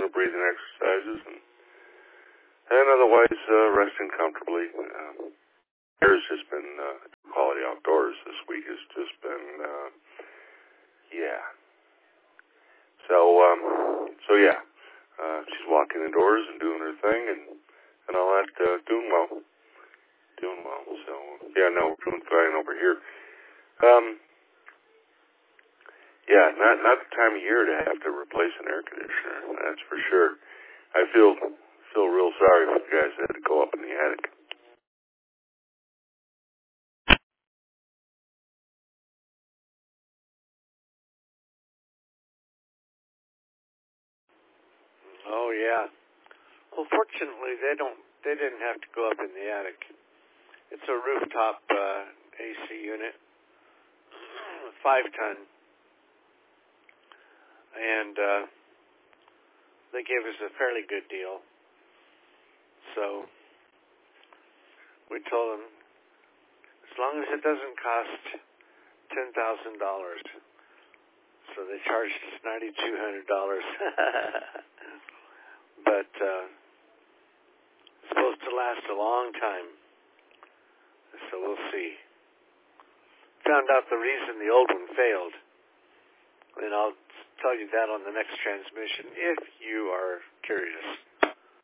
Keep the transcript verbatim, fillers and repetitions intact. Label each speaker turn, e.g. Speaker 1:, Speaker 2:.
Speaker 1: breathing exercises, and, and otherwise uh, resting comfortably. Um, There's just been uh, quality outdoors this week has just been, uh, yeah. So, um, so yeah, uh, she's walking indoors and doing her thing and, and all that, uh, doing well, doing well. So, yeah, no, we're doing fine over here. Um, yeah, not not the time of year to have to replace an air conditioner. That's for sure. I feel feel real sorry for the guys that had to go up in the attic.
Speaker 2: Oh yeah. Well, fortunately, they don't. They didn't have to go up in the attic. It's a rooftop uh, A C unit, five ton, and uh, they gave us a fairly good deal. So we told them, as long as it doesn't cost ten thousand dollars. So they charged us ninety two hundred dollars. But uh, it's supposed to last a long time. So we'll see. Found out the reason the old one failed. And I'll tell you that on the next transmission if you are curious.